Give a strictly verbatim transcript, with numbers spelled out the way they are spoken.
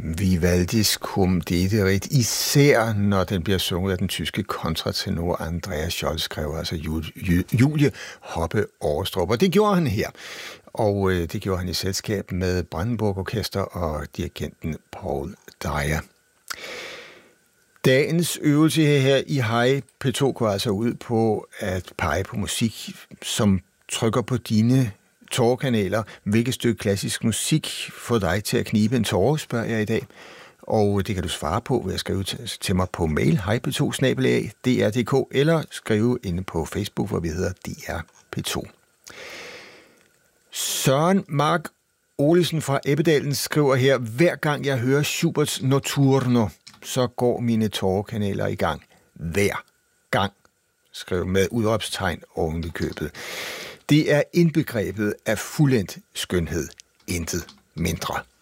Vivaldis Cum Dederit, især når den bliver sunget af den tyske kontratenor Andreas Scholl, skrev altså Julie Hoppe Årestrup. Og det gjorde han her. Og øh, det gjorde han i selskab med Brandenburg Orkester og dirigenten Paul Dyer. Dagens øvelse her i Hej P to går altså ud på at pege på musik, som trykker på dine tårekanaler. Hvilket stykke klassisk musik får dig til at knibe en tåre, spørger jeg i dag. Og det kan du svare på ved at skrive til mig på mail hej p to snabel-a d r punktum d k eller skrive inde på Facebook, hvor vi hedder D R P to. Søren Mark Olesen fra Ebbedalen skriver her: hver gang jeg hører Schuberts Notturno, så går mine tårekanaler i gang. Hver gang. Skriv med udråbstegn oven i købet. Det er indbegrebet af fuldendt skønhed. Intet mindre.